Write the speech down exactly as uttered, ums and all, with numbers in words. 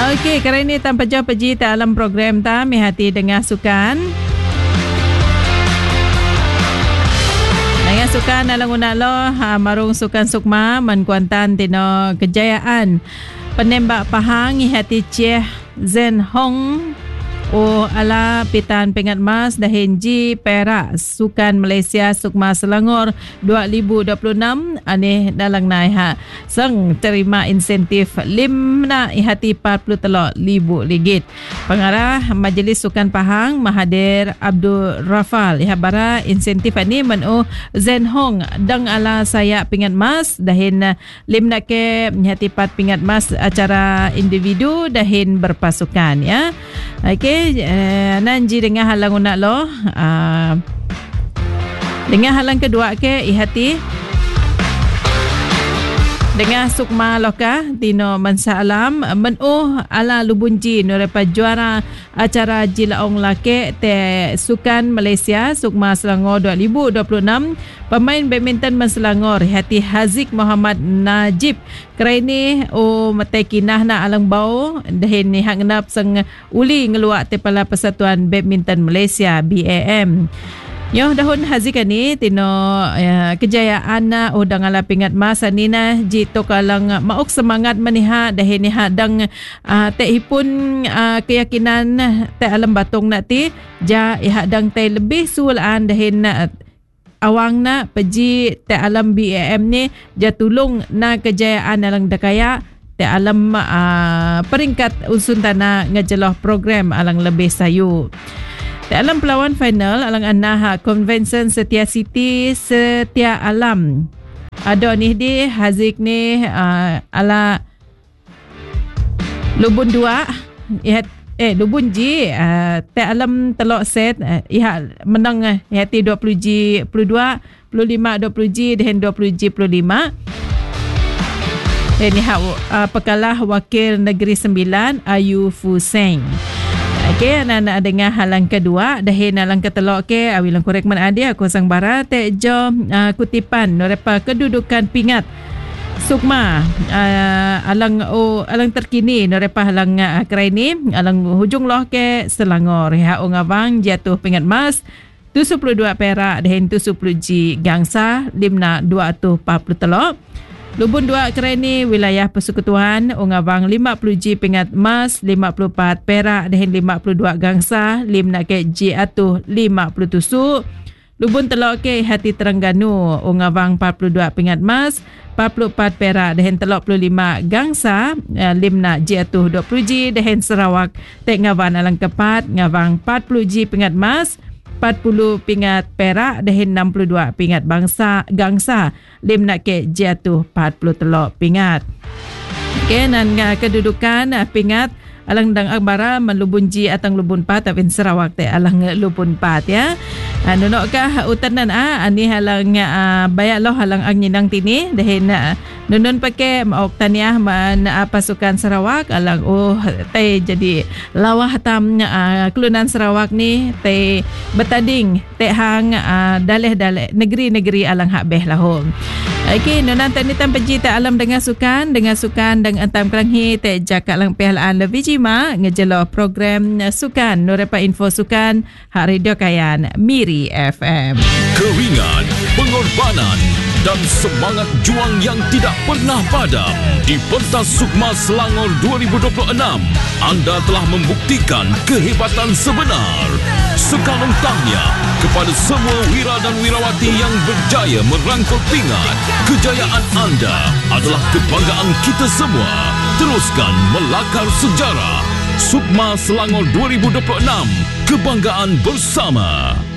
Okey, kali ini tanpa jauh pergi dalam program Tami Hati Dengar Sukan. Dengar sukan alang unak lo ha, marung sukan sukma menkuantan tino kejayaan penembak Pahang hati Chieh Zen Hong o ala pitan pingat mas dahin ji Perak Sukan Malaysia Sukma Selangor dua ribu dua puluh enam aneh dalang nai ha sang terima insentif limna ihati empat puluh tiga ribu ringgit. Pengarah Majlis Sukan Pahang Mahathir Abdul Rafal iha bara insentif ani menu Zen Hong dang ala saya pingat mas dahin limna ke ihati empat pingat mas acara individu dahin berpasukan ya. Okey, Uh, nanji dengan halang unak lo uh, dengan halang kedua ke ihati dengan sukma loka tino mansa alam menuh ala lubunji norepa juara acara jilaong lake te Sukan Malaysia Sukma Selangor dua ribu dua puluh enam. Pemain badminton Selangor hati Haziq Muhammad Najib kerana o matekinah na alang bau dahin ni hang nap sang uli ngeluak te pala Persatuan Badminton Malaysia B A M. Yo dahun Haziq ni tino ya, kejayaan na o dang ala pingat masa ni na jito kalang maok semangat maniha dahin ni hadang uh, te hipun uh, keyakinan te alam batong na ti ja ihadang te lebih sulaan dahin na awang na peji te alam B A M ni ja tulung na kejayaan alang dakaya te alam uh, peringkat usun tanah ngajeloh program alang lebih sayu. Te alam pelawan final alang anaha Convention Setia City Setia Alam. Ada ni di Haziq ni uh, ala Lubun dua ihat eh Lubun Ji uh, te alam telok set uh, iha menang uh, ihati dua puluh G dua puluh dua, dua puluh lima dua puluh G dan dua puluh G dua puluh lima. Ini ha uh, pekalah wakil negeri sembilan Ayu Fuseng. Okey, anak-anak dengar halang kedua dahin halang ketelok ke awilang korek man adi aku sang bara te jo uh, kutipan norepa kedudukan pingat Sukma uh, alang o alang terkini norepa halang uh, kerai ni alang hujung loh ke Selangor ha ongawang jatuh pingat mas tujuh puluh dua perak dahin tujuh puluh G gangsa limna dua ratus empat puluh tiga. Lubun dua kerai ni wilayah persekutuan ongawang lima puluh G pingat emas, lima puluh empat perak dan lima puluh dua gangsa, lim nak ke G atuh lima puluh tujuh. Lubun telok ke hati Terengganu ongawang empat puluh dua pingat emas, empat puluh empat perak dan telok puluh lima gangsa, lim nak G atuh dua puluh G dan Sarawak tek ngawan alang kepat ngawang empat puluh G pingat emas, empat puluh pingat perak dan enam puluh dua pingat bangsa gangsa lim nak ke jatuh empat puluh tiga pingat. Okey, dan uh, kedudukan uh, pingat alang dang agbara melubun Ji atang lubun empat tapi Sarawak te alang lubun empat ya. Anu uh, nokkah utanan ah ani halang uh, bayak loh halang ang nyinang tini dahin uh, nunun pake maok taniah man uh, pasukan Sarawak alang oh te jadi lawah tam uh, kelunan Sarawak ni te betading te hang uh, daleh-daleh negeri-negeri alang hak beh lahom. Okey, nunan tani tan peji te alam dengan sukan dengan sukan dengan antam kelanghi te jakak lang pehlaan lebih jima ngejelo program sukan nurepa info sukan hak radio kayan Miri F M. Keringat, pengorbanan dan semangat juang yang tidak pernah padam di Pentas Sukma Selangor dua ribu dua puluh enam. Anda telah membuktikan kehebatan sebenar. Sekalung tahniah kepada semua wira dan wirawati yang berjaya merangkul pingat. Kejayaan anda adalah kebanggaan kita semua. Teruskan melakar sejarah. Sukma Selangor dua ribu dua puluh enam, kebanggaan bersama.